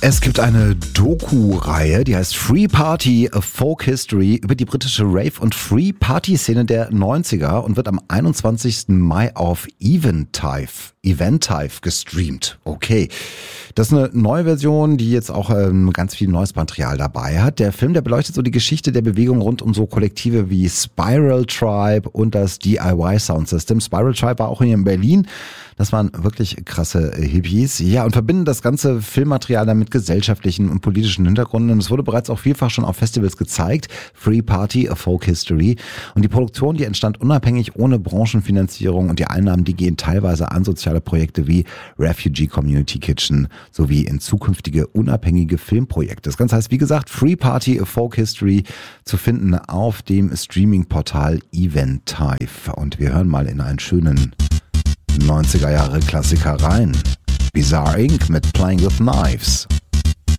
Es gibt eine Doku-Reihe, die heißt Free Party, A Folk History über die britische Rave- und Free-Party-Szene der 90er und wird am 21. Mai auf Eventive gestreamt. Okay. Das ist eine neue Version, die jetzt auch ganz viel neues Material dabei hat. Der Film, der beleuchtet so die Geschichte der Bewegung rund um so Kollektive wie Spiral Tribe und das DIY Sound System. Spiral Tribe war auch hier in Berlin. Das waren wirklich krasse Hippies. Ja, und verbinden das ganze Filmmaterial dann mit gesellschaftlichen und politischen Hintergründen. Und es wurde bereits auch vielfach schon auf Festivals gezeigt. Free Party, A Folk History. Und die Produktion, die entstand unabhängig ohne Branchenfinanzierung. Und die Einnahmen, die gehen teilweise an soziale Projekte wie Refugee Community Kitchen sowie in zukünftige unabhängige Filmprojekte. Das Ganze heißt, wie gesagt, Free Party, A Folk History zu finden auf dem Streaming-Portal Eventive. Und wir hören mal in einen schönen 90er Jahre Klassiker rein. Bizarre Inc. mit Playing with Knives.